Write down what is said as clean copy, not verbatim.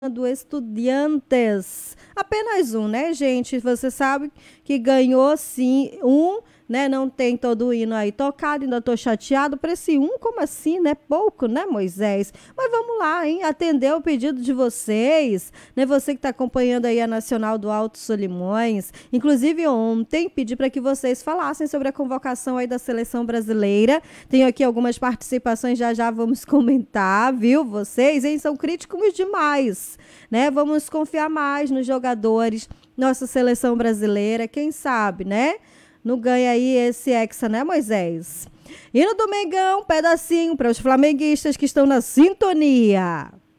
do Estudiantes. Apenas um, né, gente? Você sabe que ganhou sim um, né? Não tem todo o hino aí tocado, ainda tô chateado por esse um, como assim, né? Pouco, né, Moisés? Mas vamos lá, hein? Atender o pedido de vocês, né? Você que está acompanhando aí a Nacional do Alto Solimões. Inclusive ontem pedi para que vocês falassem sobre a convocação aí da seleção brasileira. Tenho aqui algumas participações, já já vamos comentar, viu? Vocês, hein? São críticos demais, né? Vamos confiar mais nos jogadores, nossa seleção brasileira, quem sabe, né? Não ganha aí esse hexa, né, Moisés? E no Domingão, pedacinho para os flamenguistas que estão na sintonia.